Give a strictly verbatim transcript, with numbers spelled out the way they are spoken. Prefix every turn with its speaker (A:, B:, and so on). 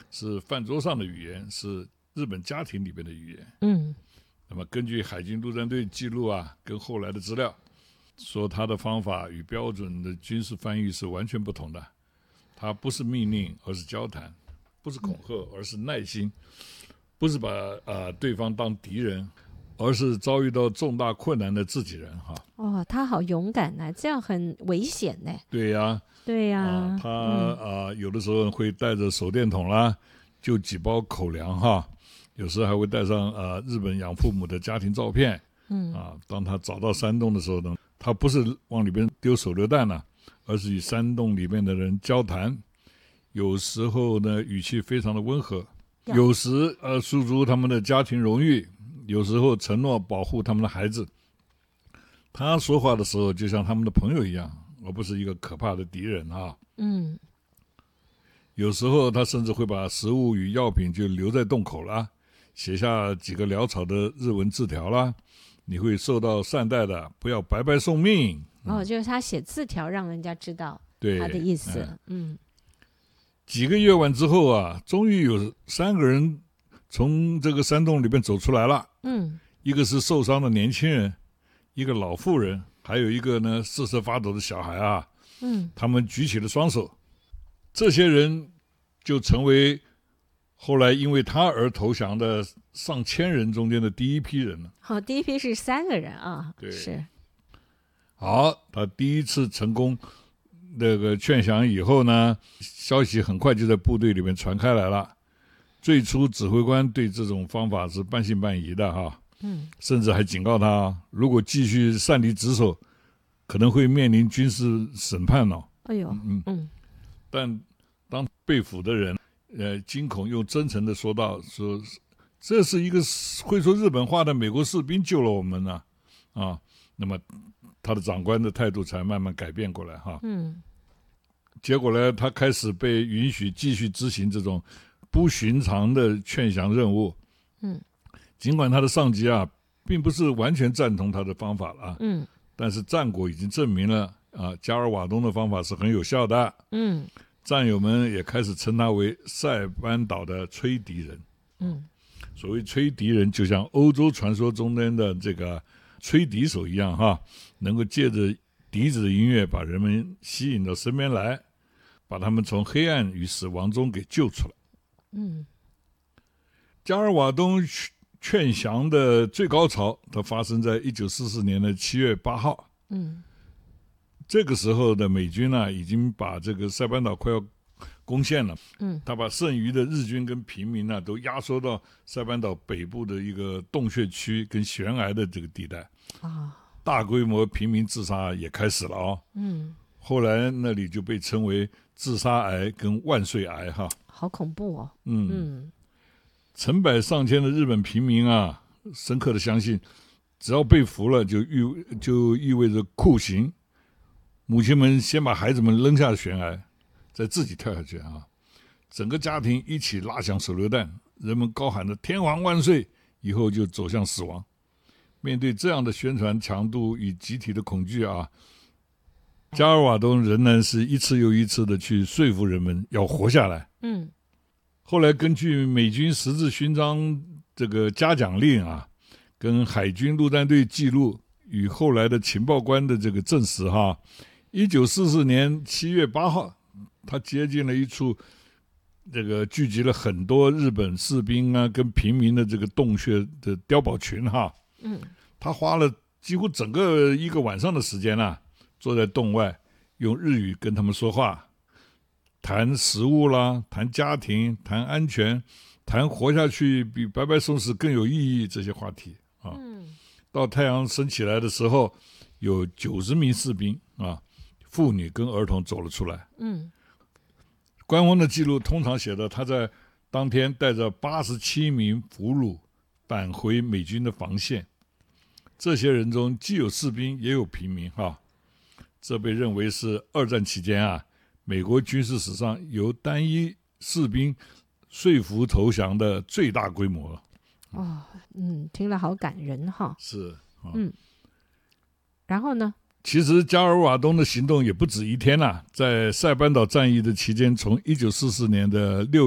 A: 是饭桌上的语言，是日本家庭里边的语言。
B: 嗯，
A: 那么根据海军陆战队记录啊，跟后来的资料说，他的方法与标准的军事翻译是完全不同的。他不是命令，而是交谈；不是恐吓，而是耐心；不是把呃对方当敌人，而是遭遇到重大困难的自己人哈。
B: 哦，他好勇敢啊，这样很危险呢。
A: 对呀，
B: 对呀，
A: 啊、他啊、
B: 嗯
A: 呃、有的时候会带着手电筒啦，就几包口粮哈，有时候还会带上呃日本养父母的家庭照片。
B: 嗯
A: 啊，当他找到山洞的时候呢，他不是往里边丢手榴弹了、啊，而是与山洞里面的人交谈。有时候呢，语气非常的温和；有时呃，诉诸他们的家庭荣誉；有时候承诺保护他们的孩子。他说话的时候，就像他们的朋友一样，而不是一个可怕的敌人啊。
B: 嗯，
A: 有时候他甚至会把食物与药品就留在洞口了，写下几个潦草的日文字条啦。你会受到善待的，不要白白送命。
B: 哦，就是他写字条让人家知道他的意思。嗯，嗯
A: 几个夜晚之后啊，终于有三个人从这个山洞里面走出来了。
B: 嗯，
A: 一个是受伤的年轻人，一个老妇人，还有一个呢瑟瑟发抖的小孩啊。
B: 嗯，
A: 他们举起了双手，这些人就成为后来因为他而投降的上千人中间的第一批人了。
B: 好、哦，第一批是三个人啊。
A: 对，
B: 是。
A: 好，他第一次成功那个劝降以后呢，消息很快就在部队里面传开来了。最初指挥官对这种方法是半信半疑的哈，
B: 嗯，
A: 甚至还警告他，如果继续擅离职守，可能会面临军事审判哦。
B: 哎呦，嗯嗯，
A: 但当被俘的人，呃，惊恐又真诚的说道：“说这是一个会说日本话的美国士兵救了我们呢、啊，啊，那么他的长官的态度才慢慢改变过来哈。
B: 嗯，
A: 结果呢，他开始被允许继续执行这种不寻常的劝降任务。
B: 嗯，
A: 尽管他的上级啊，并不是完全赞同他的方法了，
B: 嗯，
A: 但是战果已经证明了啊，加尔瓦东的方法是很有效的。
B: 嗯，
A: 战友们也开始称他为塞班岛的吹笛人。
B: 嗯，
A: 所谓吹笛人，就像欧洲传说中间的这个吹笛手一样哈，能够借着笛子的音乐把人们吸引到身边来，把他们从黑暗与死亡中给救出来。
B: 嗯，
A: 加尔瓦东劝降的最高潮，它发生在一九四四年的七月八号。
B: 嗯，
A: 这个时候的美军呢、啊，已经把这个塞班岛快要攻陷了。
B: 嗯，
A: 他把剩余的日军跟平民呢、啊，都压缩到塞班岛北部的一个洞穴区跟悬崖的这个地带。
B: 啊，
A: 大规模平民自杀也开始了哦。
B: 嗯，
A: 后来那里就被称为自杀崖跟万岁崖哈。
B: 好恐怖哦。
A: 嗯
B: 嗯，
A: 成百上千的日本平民啊，深刻的相信，只要被俘了就意就意味着酷刑。母亲们先把孩子们扔下悬崖，再自己跳下去啊！整个家庭一起拉响手榴弹，人们高喊着"天皇万岁"，以后就走向死亡。面对这样的宣传强度与集体的恐惧啊，加尔瓦东仍然是一次又一次的去说服人们要活下来。
B: 嗯，
A: 后来根据美军十字勋章这个嘉奖令啊，跟海军陆战队记录与后来的情报官的这个证实哈，一九四四年七月八号，他接近了一处这个聚集了很多日本士兵啊跟平民的这个洞穴的碉堡群哈。
B: 嗯，
A: 他花了几乎整个一个晚上的时间啊，坐在洞外，用日语跟他们说话，谈食物啦，谈家庭，谈安全，谈活下去比白白送死更有意义这些话题啊。
B: 嗯，
A: 到太阳升起来的时候，有九十名士兵啊，妇女跟儿童走了出来。
B: 嗯，
A: 官方的记录通常写的，他在当天带着八十七名俘虏返回美军的防线。这些人中既有士兵也有平民哈，这被认为是二战期间啊，美国军事史上由单一士兵说服投降的最大规模。
B: 哦，嗯，听了好感人哈。
A: 是，啊、
B: 嗯，然后呢？
A: 其实加尔瓦东的行动也不止一天啦、啊，在塞班岛战役的期间，从一九四四年的六